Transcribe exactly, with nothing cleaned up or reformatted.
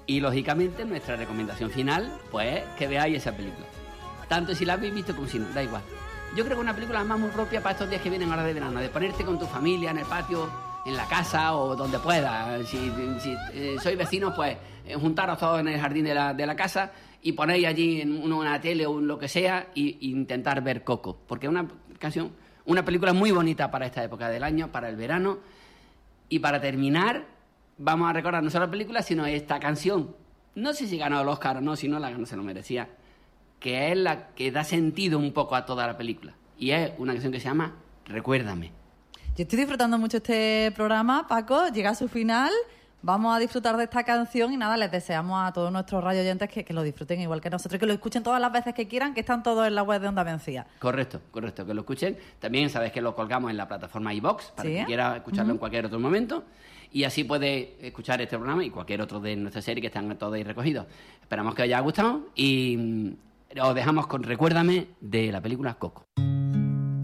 Y, lógicamente, nuestra recomendación final, pues, que veáis esa película. Tanto si la habéis visto como si no, da igual. Yo creo que una película más muy propia para estos días que vienen ahora de verano, de ponerte con tu familia en el patio, en la casa o donde puedas. Si, si eh, sois vecinos, pues eh, juntaros todos en el jardín de la, de la casa y ponéis allí en una, una tele o lo que sea e intentar ver Coco. Porque es una canción, una película muy bonita para esta época del año, para el verano. Y para terminar, vamos a recordar no solo la película, sino esta canción. No sé si ganó el Oscar o no, si no la ganó se lo merecía. Que es la que da sentido un poco a toda la película. Y es una canción que se llama Recuérdame. Yo estoy disfrutando mucho este programa, Paco. Llega a su final. Vamos a disfrutar de esta canción y nada, les deseamos a todos nuestros radio oyentes que, que lo disfruten igual que nosotros, que lo escuchen todas las veces que quieran, que están todos en la web de Onda Mencía. Correcto, correcto, que lo escuchen. También sabes que lo colgamos en la plataforma iVox, para ¿Sí? que quiera escucharlo uh-huh. en cualquier otro momento. Y así puede escuchar este programa y cualquier otro de nuestra serie que están todos ahí recogidos. Esperamos que os haya gustado y os dejamos con Recuérdame de la película Coco.